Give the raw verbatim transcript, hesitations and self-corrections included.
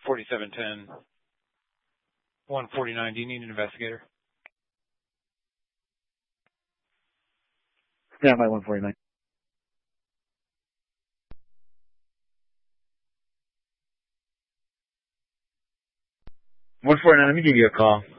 forty-seven ten, one forty-nine. Do you need an investigator? Yeah, my one forty-nine. one forty-nine, let me give you a call.